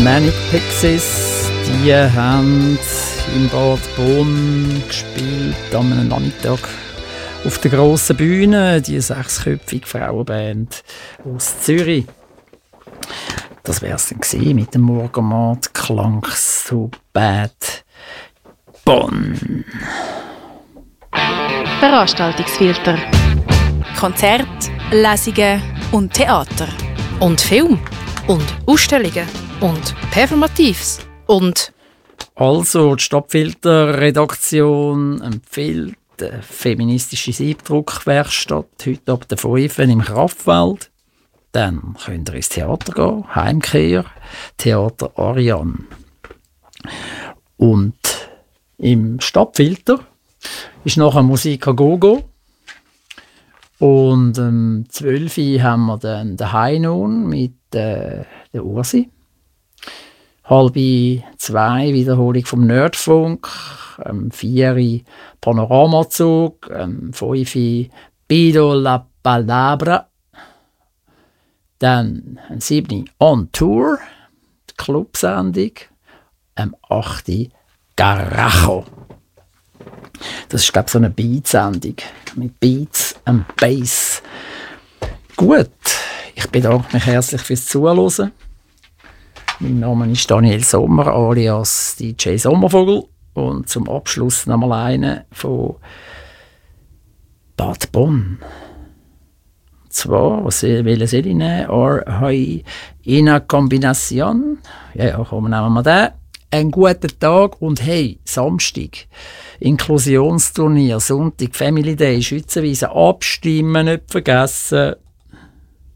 Manic Pixies, die haben im Bad Bonn gespielt an einem Nachmittag auf der grossen Bühne, die 6-köpfige Frauenband aus Zürich. Das wäre es dann gewesen mit dem Morgenmat «Klang so bad Bonn». Veranstaltungsfilter. Konzert, Lesungen und Theater. Und Film. Und Ausstellungen. Und Performatives. Und... Also, die Stadtfilter-Redaktion empfiehlt eine feministische Siebdruckwerkstatt heute ab der 5 im Kraftfeld. Dann könnt ihr ins Theater gehen, Heimkehr, Theater Ariane. Und im Stadtfilter ist nachher Musik a Gogo. Und um 12 Uhr haben wir dann den High Noon mit der Ursi. 1:30 Wiederholung vom Nerdfunk. 4 Uhr Panoramazug. 5 Uhr Pido la Palabra. Dann 7 Uhr On Tour, die Clubsendung. 8 Uhr Garacho. Das ist, glaube ich, so eine Beat-Sendung mit Beats und Bass. Gut, ich bedanke mich herzlich fürs Zuhören. Mein Name ist Daniel Sommer, alias DJ Sommervogel. Und zum Abschluss nochmal eine von Bad Bonn. Und zwar, welche soll ich nehmen? Hay una combinación. Ja, komm, nehmen wir den. Einen guten Tag und hey, Samstag. Inklusionsturnier, Sonntag, Family Day, Schützenwiese, abstimmen, nicht vergessen.